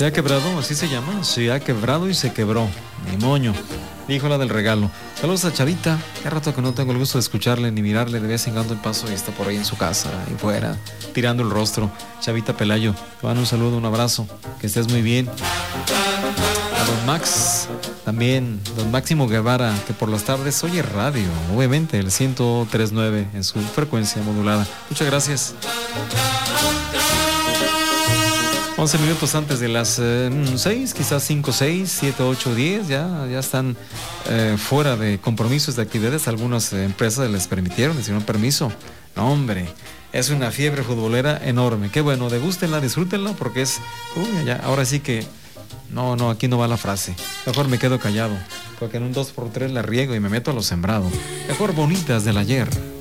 Se ha quebrado, así se llama. Se ha quebrado y se quebró. Ni moño. Dijo la del regalo. Saludos a Chavita. Hace rato que no tengo el gusto de escucharle ni mirarle. De vez en cuando en paso y está por ahí en su casa y fuera, tirando el rostro. Chavita Pelayo, te mando un saludo, un abrazo. Que estés muy bien. A don Max, también don Máximo Guevara, que por las tardes oye radio, obviamente, el 103.9 en su frecuencia modulada. Muchas gracias. 11 minutos antes de las 6, quizás 5, 6, 7, 8, 10, ya están fuera de compromisos de actividades. Algunas empresas les permitieron, les dieron permiso. No, hombre, es una fiebre futbolera enorme. Qué bueno, degústenla, disfrútenla, porque es... ya, ahora sí que... No, aquí no va la frase. Mejor me quedo callado, porque en un 2x3 la riego y me meto a lo sembrado. Mejor bonitas del ayer.